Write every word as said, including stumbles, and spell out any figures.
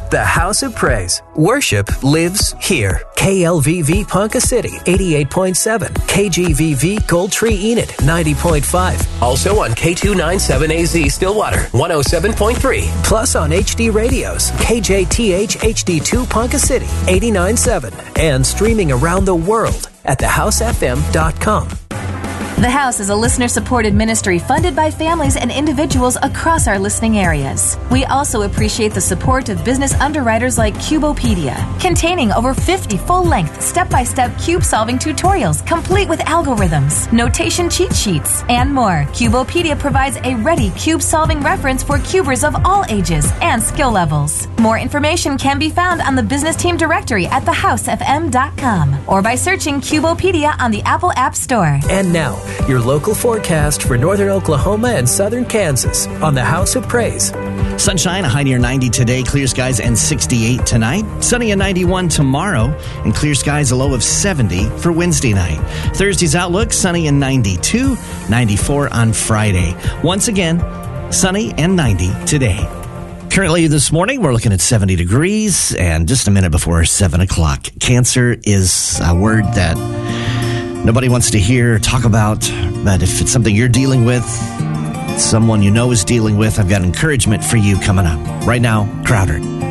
The House of Praise. Worship lives here. K L V V Ponca City, eighty-eight point seven. K G V V Gold Tree Enid, ninety point five. Also on K two ninety-seven A Z Stillwater, one oh seven point three. Plus on H D radios, K J T H H D two Ponca City, eighty-nine point seven. And streaming around the world at the house f m dot com. The House is a listener-supported ministry funded by families and individuals across our listening areas. We also appreciate the support of business underwriters like Cubopedia, containing over fifty full-length, step-by-step cube-solving tutorials complete with algorithms, notation cheat sheets, and more. Cubopedia provides a ready cube-solving reference for cubers of all ages and skill levels. More information can be found on the business team directory at the house f m dot com or by searching Cubopedia on the Apple App Store. And now, your local forecast for northern Oklahoma and southern Kansas on the House of Praise. Sunshine, a high near ninety today, clear skies and sixty-eight tonight. Sunny and ninety-one tomorrow, and clear skies a low of seventy for Wednesday night. Thursday's outlook, sunny and ninety-two, ninety-four on Friday. Once again, sunny and ninety today. Currently this morning, we're looking at seventy degrees, and just a minute before seven o'clock. Cancer is a word that nobody wants to hear or talk about, but if it's something you're dealing with, someone you know is dealing with, I've got encouragement for you coming up. Right now, Crowder.